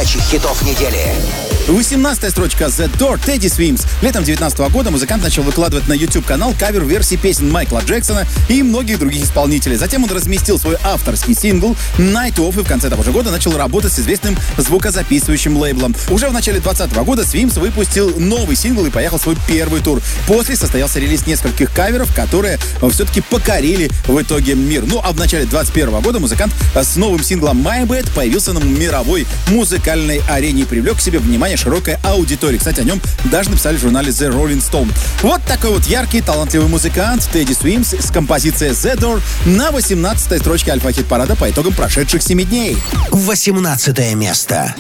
горячих хитов недели. 18-я строчка The Door, Teddy Swims. Летом 2019 года музыкант начал выкладывать на YouTube-канал кавер-версии песен Майкла Джексона и многих других исполнителей. Затем он разместил свой авторский сингл Night Off и в конце того же года начал работать с известным звукозаписывающим лейблом. Уже в начале 2020 года Swims выпустил новый сингл и поехал в свой первый тур. После состоялся релиз нескольких каверов, которые все-таки покорили в итоге мир. Ну а в начале 2021 года музыкант с новым синглом My Bad появился на мировой музыкальной арене и привлек к себе внимание широкой аудитории. Кстати, о нем даже написали в журнале The Rolling Stone. Вот такой вот яркий, талантливый музыкант Teddy Swims с композицией The Door на 18-й строчке альфа-хит-парада по итогам прошедших 7 дней. 18 место.